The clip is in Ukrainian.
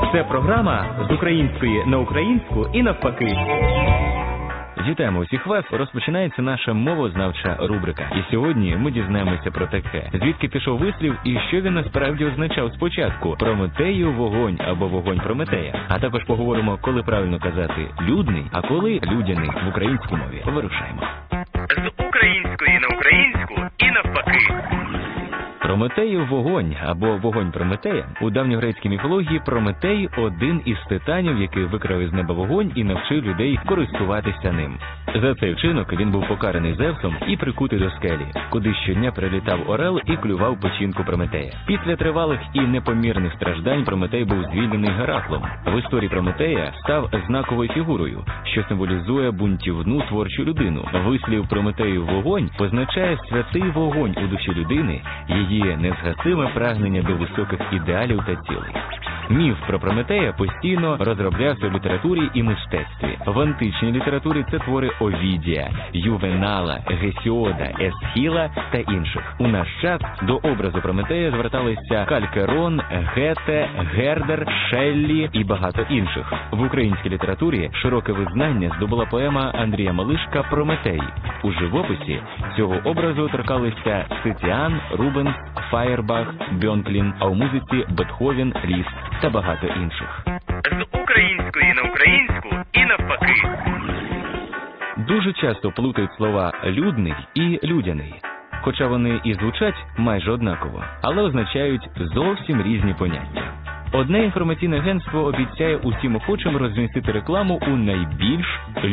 Це програма з української на українську і навпаки. Вітаємо усіх вас. Розпочинається наша мовознавча рубрика. І сьогодні ми дізнаємося про таке. Звідки пішов вислів і що він насправді означав спочатку. Прометею вогонь або вогонь Прометея. А також поговоримо, коли правильно казати людний, а коли людяний в українській мові. Вирушаємо. З української на українську і навпаки. Прометеїв вогонь або вогонь Прометея. У давньогрецькій міфології Прометей – один із титанів, який викрав із неба вогонь і навчив людей користуватися ним. За цей вчинок він був покараний Зевсом і прикутий до скелі, куди щодня прилітав орел і клював печінку Прометея. Після тривалих і непомірних страждань Прометей був звільнений Гераклом. В історії Прометея став знаковою фігурою, що символізує бунтівну творчу людину. Вислів Прометеїв вогонь позначає святий вогонь у душі людини, її незгасиме прагнення до високих ідеалів та цілей. Міф про Прометея постійно розроблявся в літературі і мистецтві. В античній літературі це твори Овідія, Ювенала, Гесіода, Есхіла та інших. У наш час до образу Прометея зверталися Калькерон, Гете, Гердер, Шеллі і багато інших. В українській літературі широке визнання здобула поема Андрія Малишка «Прометей». У живописі цього образу торкалися Тиціан, Рубенс, Фаєрбах, Бьонклін, а у музиці Бетховен, Ліст та багато інших. З української на українську і навпаки. Дуже часто плутають слова «людний» і «людяний», хоча вони і звучать майже однаково, але означають зовсім різні поняття. Одне інформаційне агентство обіцяє усім охочим розмістити рекламу у найбільш